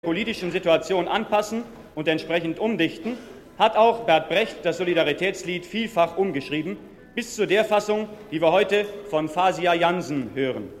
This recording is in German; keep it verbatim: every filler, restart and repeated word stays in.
politischen Situation anpassen und entsprechend umdichten, hat auch Bert Brecht das Solidaritätslied vielfach umgeschrieben, bis zu der Fassung, die wir heute von Fasia Jansen hören.